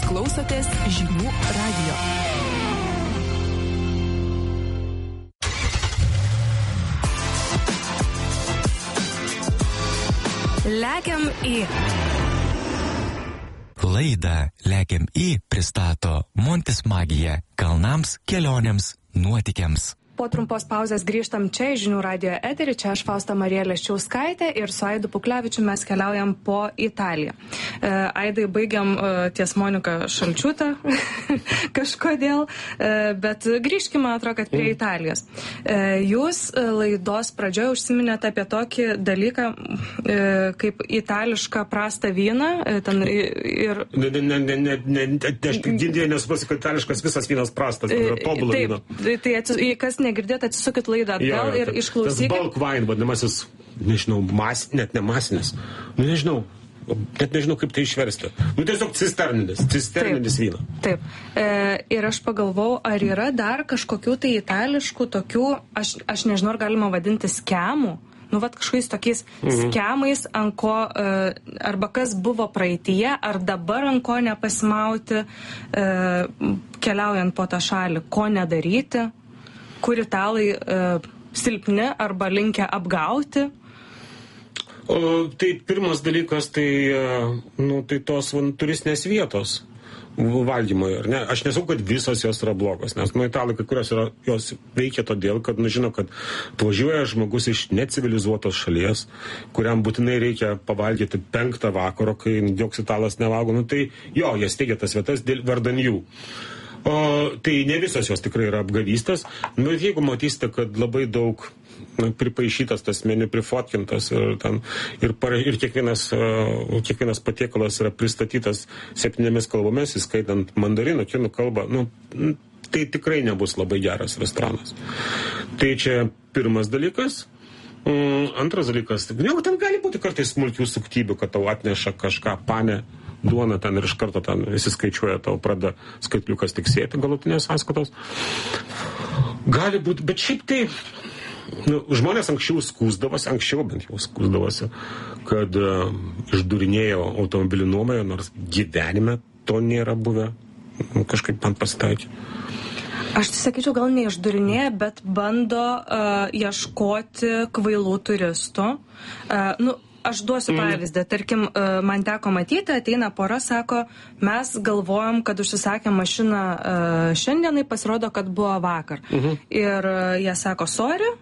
Jūs klausotės Žinių radijo. Lekiam į. Laidą Lekiam į pristato Montis Magija kalnams, kelionėms, nuotykiams. Po trumpos pauzės grįžtam čia į Žinių radijo eterį. Čia aš Fausta Marija Leščiauskaitė ir su Aidu Puklevičiu mes keliaujam po Italiją. Aidai, baigiam ties Monika Šalčiūtą kažkodėl, bet grįžkime, man atrodo, kad prie Italijos. Jūs laidos pradžioje užsiminėte apie tokį dalyką kaip itališką prastą vyną. Ir... Aš gindėje nesupasi, kad itališkas visas vynas prastas, tai yra tobulą vyną. Tai kas negirdėt, atsisukit laidą atgal ir išklausykit. Tas bulk wine, vadinamasis, nežinau, net ne masinis, nežinau, kaip tai išversti. Tiesiog cisterninis vyną. Taip. Ir aš pagalvojau, ar yra dar kažkokių tai itališkų tokių, aš nežinau, ar galima vadinti skemų, kažkokiais tokiais skemais, ant ko, arba kas buvo praeityje, ar dabar ant ko nepasimauti, keliaujant po tą šalį, ko nedaryti, kur italai silpni arba linkę apgauti? Tai pirmas dalykas, tai tos turistinės vietos valdymoje, ar ne? Aš nesakau, kad visos jos yra blogos, nes italai, kai kurios jos veikia todėl, kad žino, kad atvažiuoja žmogus iš necivilizuotos šalies, kuriam būtinai reikia pavalgyti 5 vakaro, kai joks italas nevalgo, tai jo, jie steigia tas vietas vardan jų. Tai ne visos jos tikrai yra apgavystės, bet jeigu matysite, kad labai daug pripaišytas tas meniu, prifotkintas ir kiekvienas patiekalas yra pristatytas 7 kalbomis, įskaitant mandarinų, kinų kalbą, tai tikrai nebus labai geras restoranas. Tai čia pirmas dalykas. Antras dalykas, ten gali būti kartais smulkių suktybių, kad tau atneša kažką panę, duona ten ir iš karto ten įsiskaičiuoja, tau pradeda skaitliukas tik sėti galutinės sąskaitos. Gali būti, bet šiaip tai žmonės anksčiau bent jau skųsdavosi, kad išdurinėjo automobilių nuomoje, nors gyvenime to nėra buvę. Kažkaip man pasitaikė. Aš tai sakyčiau, gal neišdurinėja, bet bando ieškoti kvailų turistų. Aš duosiu pavyzdį. Tarkim, man teko matyti, ateina pora, sako, mes galvojam, kad užsisakė mašiną šiandienai, pasirodo, kad buvo vakar. Ir jie sako, sorry,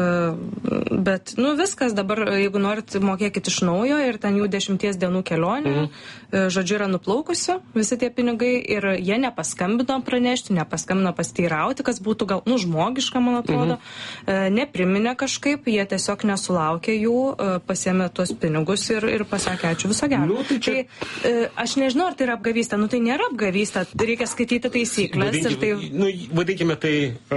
bet, viskas dabar, jeigu norit, mokėkit iš naujo ir ten jų 10 dienų kelionė, žodžiu, yra nuplaukusi visi tie pinigai ir jie nepaskambino pranešti, nepaskambino pasteirauti, kas būtų gal, žmogiška, man atrodo, nepriminė kažkaip, jie tiesiog nesulaukė jų, pasiėmė tuos pinigus ir pasakė, ačiū, viso gero. Tai aš nežinau, ar tai yra apgavystė, tai nėra apgavystė, reikia skaityti taisyklės. Vadinkime tai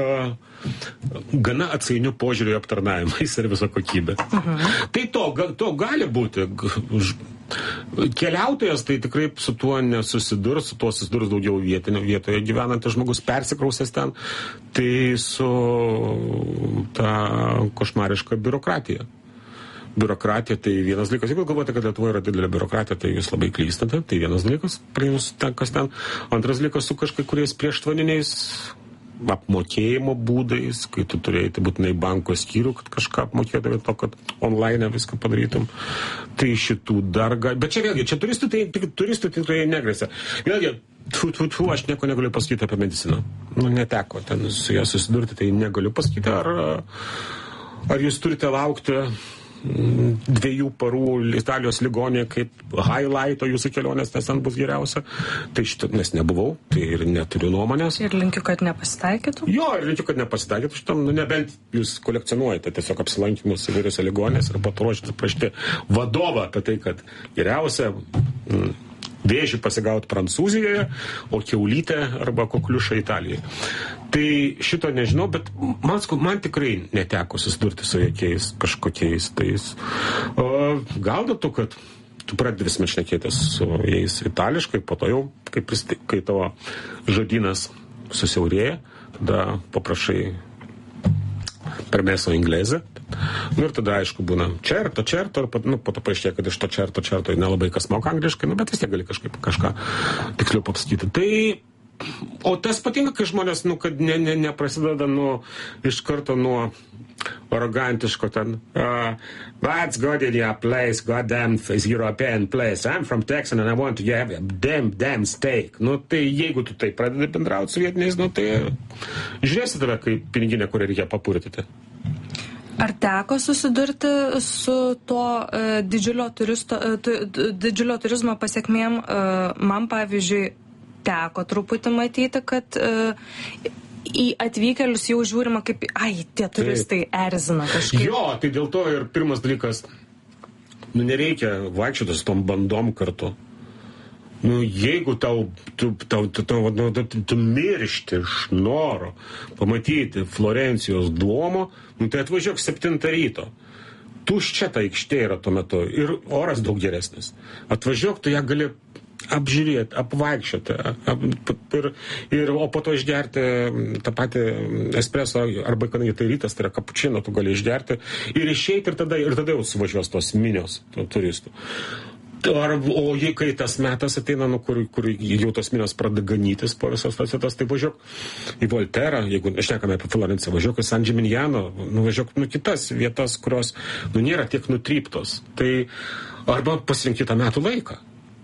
gana atsainių požiūrių aptarnavimą į serviso kokybę. Tai to gali būti. Keliautojas tai tikrai su tuo nesusidurs, su tuo susidurs daugiau vietoje gyvenantis žmogus, persikrausęs ten, tai su ta košmariška biurokratija. Biurokratija tai vienas dalykas. Jeigu galvojate, kad Lietuvoje yra didelė biurokratija, tai jūs labai klystate. Tai vienas dalykas, kas ten. Antras dalykas su kažkuriais prieštvaniniais apmokėjimo būdais, kai tu turėjai būtinai banko skyrių, kad kažką apmokėdavai to, kad online viską padarytum. Tai šitų dar bet čia vėlgi, čia turistų tikrai negrėsia. Vėlgi, aš nieko negaliu pasakyti apie mediciną. Neteko ten su ją susidurti, tai negaliu pasakyti, ar jūs turite laukti 2 parų Italijos ligonėje kaip highlighto jūsų kelionės, nes ten bus geriausia. Tai šitą, nes nebuvau, tai ir neturiu nuomonės. Ir linkiu, kad nepasitaikytų? Jo, ir linkiu, kad nepasitaikytų šitam, nebent jūs kolekcionuojate tiesiog apsilankymus įvairiose ligonės ir patoruošite prašyti vadovą apie tai, kad geriausia vėžį pasigauti Prancūzijoje, o kiaulytę arba kokliušą Italijoje. Tai šito nežinau, bet man tikrai neteko susidurti su jokiais kažkokiais tais. Gal dėl to, kad tu pradedi vis šnekėtis su jais itališkai, po to jau, kai tavo žodynas susiaurėja, tada paprašai permeso inglese, Nu ir tada, aišku, būna čerto, ir po to paaiškėja, kad iš to čerto nelabai kas moka angliškai, bet vis tiek gali kažką tiksliau papasakyti. Tai, o tas patinka, kai žmonės, kad neprasideda iš karto nuo arogantiško ten, that's God in your place, goddamn European place, I'm from Texas and I want to have a damn steak. Tai jeigu tu tai pradedi bendrauti su vietiniais, tai žiūrėsi tave kaip piniginė, kurią reikia papurtyti. Ar teko susidurti su to didžiulio turizmo pasiekmėm? Man, pavyzdžiui, teko truputį matyti, kad į atvykėlius jau žiūrima kaip, tie turistai erzina kažkaip. Jo, tai dėl to ir pirmas dalykas, nereikia vaikščioti su tom bandom kartu. Jeigu tu miršti iš noro pamatyti Florencijos duomo, tai atvažiuok 7 ryto. Tuščia ta aikštė yra tuo metu ir oras daug geresnis. Atvažiuok, tu ją gali apžiūrėti, apvaikščioti, o po to išgerti tą patį espresso, arba kadangi tai rytas, tai yra kapučino, tu gali išgerti ir išeiti ir tada jau suvažiuos tos minios turistų. O jei kai tas metas ateina, kur jau tos minios pradeda ganytis po visas tas vietas, tai važiuok į Volterą, jeigu šnekame apie Florenciją, važiuok į San Gimignano, važiuok kitas vietas, kurios nėra tiek nutryptos. Tai arba pasirinkti tą metų laiką.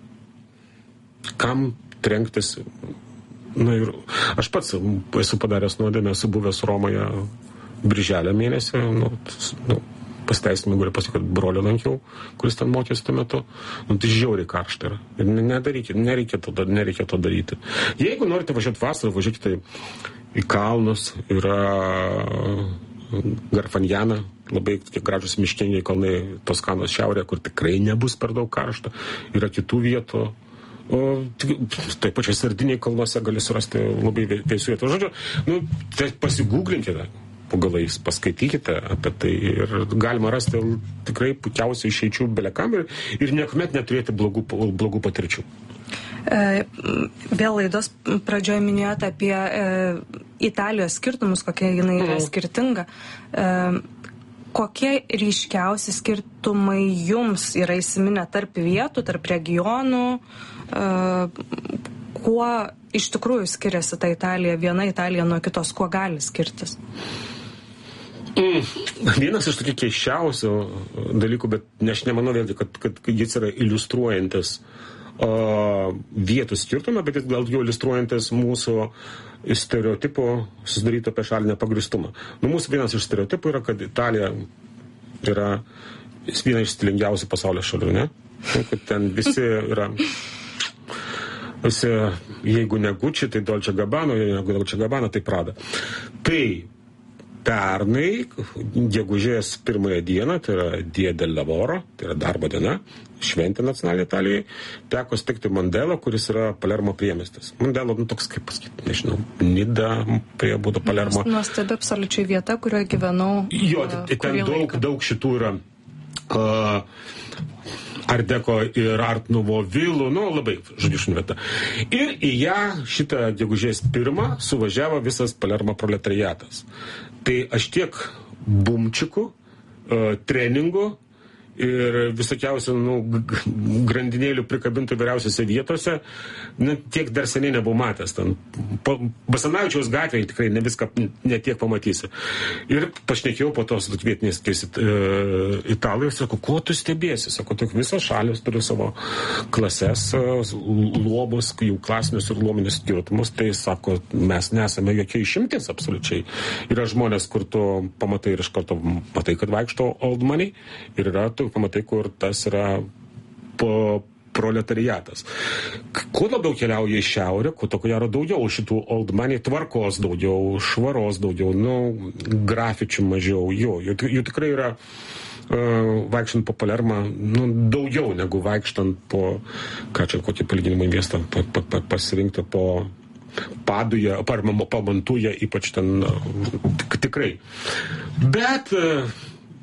Kam trenktis? Ir aš pats esu padaręs nuodėmę, esu buvęs Romoje birželio mėnesį, pasiteisinimą galiu pasakyti, kad brolio lankiau, kuris ten mokėsi tuo metu. Tai žiauriai karšta yra. Ir nereikia to daryti. Jeigu norite važiuoti vasarą, važiuokite į kalnus, yra Garfanjana, labai gražus miškingiai kalnai Toskanos šiaurėje, kur tikrai nebus per daug karšta. Yra kitų vietų. Taip pačiai Sardiniai kalnuose gali surasti labai vėsių vietų. Žodžiu, tai pasigūglinkite po galais, paskaitykite apie tai ir galima rasti tikrai puikiausių išeičių belekam ir niekuomet neturėti blogų patirčių. Vėl laidos pradžioje minėjote apie Italijos skirtumus, kokia jinai yra skirtinga. Kokie ryškiausi skirtumai jums yra įsiminę tarp vietų, tarp regionų? Kuo iš tikrųjų skiriasi ta Italija, viena Italija nuo kitos, kuo gali skirtis? Vienas iš tokių keiščiausių dalykų, bet aš nemanau vėlgi, kad jis yra iliustruojantis vietų skirtumą, bet jis gal jau iliustruojantis mūsų stereotipų susidaryto apie šalinę pagrįstumą. Mūsų vienas iš stereotipų yra, kad Italija yra viena iš stilingiausių pasaulio šalių, ne? Kad ten visi yra, jeigu ne Gucci, tai Dolce Gabbana, jeigu Dolce Gabbana, tai Prada. Tai pernai, gegužės 1 dieną, tai yra Dia del Lavoro, tai yra darbo diena, šventė nacionalinė Italijai, teko sutikti Mondello, kuris yra Palermo priemiestis. Mondello, toks kaip pasakyti, nežinau, Nida prie būtų Palermo. Nuostabi absoliučiai vieta, kurioje gyvenau. Jo, ten daug šitų yra Art Deco ir Art Nouveau vilų, labai žodžiu vieta. Ir į ją šitą gegužės 1 suvažiavo visas Palermo proletariatas. Tai aš tiek bumčikų, treningų ir visokiausių grandinėlių prikabintų vyriausiose vietose, tiek dar seniai nebuvau matęs. Basanavičiaus gatvėje tikrai ne viską netiek pamatysi. Ir pašnekėjau po tos vietiniais italai ir sako, ko tu stebėsi? Sako, tik visos šalis turi savo klases, luomus, jų klasinius ir luominius skirtumus. Tai sako, mes nesame jokia išimtis absoliučiai. Yra žmonės, kur tu pamatai ir iš karto matai, kad vaikšto old money, ir yra tu pamatai, kur tas yra proletariatas. Kuo labiau keliauja į šiaurę, kuo to yra daugiau šitų old money, tvarkos daugiau, švaros daugiau, grafičių mažiau, jų tikrai yra vaikštant po Palermą, daugiau negu vaikštant po, kokį palyginimą miestą pasirinkti po Padują, po Mantują, ypač ten tikrai. Bet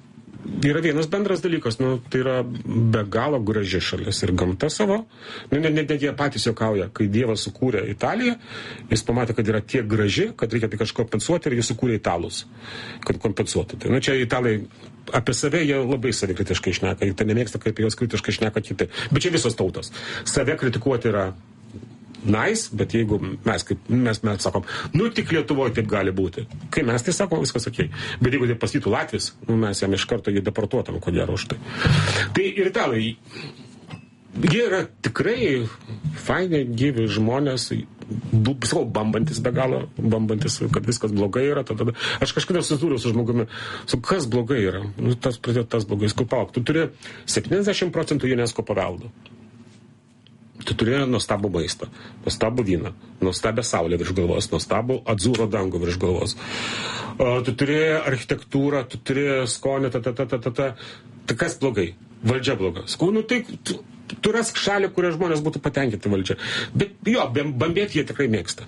yra vienas bendras dalykas, tai yra be galo graži šalis ir gamta savo. Net jie patys juokauja, kai Dievas sukūrė Italiją, jis pamatė, kad yra tiek graži, kad reikia tai kažko kompensuoti ir jis sukūrė italus, kad kompensuotų. Tai, čia italai apie save jie labai savikritiškai šneka, jie tai nemėgsta, kaip jos kritiškai šneka kiti. Bet čia visos tautos. Save kritikuoti yra nice, bet jeigu mes sakom, tik Lietuvoje taip gali būti. Kai mes tai sakom, viskas okei. Bet jeigu tai pasakytų Latvijos, mes jam iš karto jį deportuotam, ko gero už tai. Tai ir italai, jie yra tikrai faini, gyvi žmonės, bambantis be galo, kad viskas blogai yra. Tada. Aš kažkada susidūriau su žmogumi, kas blogai yra? Tas blogai, palauk, tu turi 70% UNESCO paveldo. Tu turėjo nuostabų maistą, nuostabų vyną, nuostabę saulę virš galvos, nuostabų adzūro dangų virš galvos. Tu turėjo architektūrą, tu turėjo skonį, Tai kas blogai? Valdžia bloga. Tai tu rask šalį, kurie žmonės būtų patenkinti valdžia. Bet jo, bambėti jie tikrai mėgsta.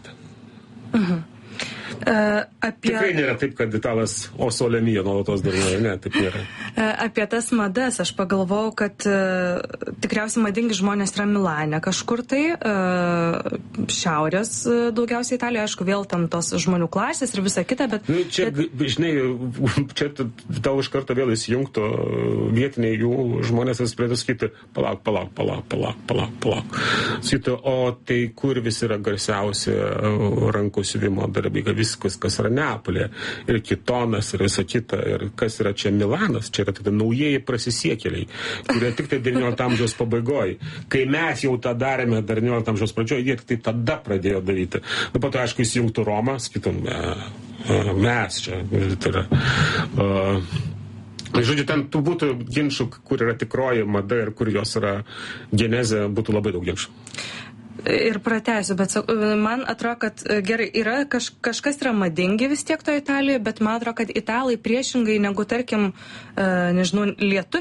Tikrai nėra taip, kad italas Osolemijo nuolatos dainuoja, ne, taip nėra. Apie tas madas aš pagalvojau, kad tikriausiai madingi žmonės yra Milane kažkur tai, šiaurės daugiausiai Italijoje, aišku, vėl tam tos žmonių klasės ir visa kita, bet... Žinai, čia tau iš karto vėl įsijungtų vietiniai jų žmonės ir pradėtų sakyti, palauk. Sakyti, o tai kur visi yra garsiausi rankų siuvimo darbai, viskas, kas yra Neapolė, ir Kitonas, ir visa kita, ir kas yra čia Milanas, čia yra tik naujieji prasisiekėliai, kurie tik tai 19 amžiaus pabaigoje. Kai mes jau tą darėme 19 amžiaus pradžioje, jie tik tai tada pradėjo daryti. Dabar tai aišku įsijungtų Romą, sakytum, mes čia, tai yra... Žodžiu, ten būtų ginčių, kur yra tikroji mada ir kur jos yra genezė, būtų labai daug ginčių. Ir pratęsiu, bet man atrodo, kad gerai, yra kažkas yra madingi vis tiek to Italijoje, bet man atrodo, kad italai priešingai negu, tarkim, nežinau, lietuviai,